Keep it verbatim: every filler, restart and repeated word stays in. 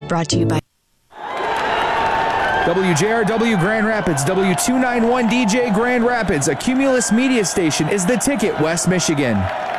Brought to you by W J R W Grand Rapids, W two ninety-one D J Grand Rapids, a Cumulus media station, is the Ticket, West Michigan.